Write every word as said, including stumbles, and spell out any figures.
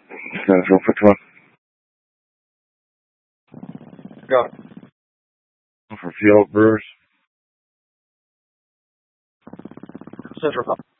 Central, which one? Go. For Field Brewers. Central.